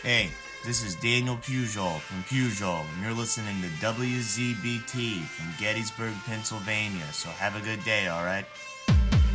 Hey, this is Daniel Pujol from Pujol, and you're listening to WZBT from Gettysburg, Pennsylvania. So have a good day, alright?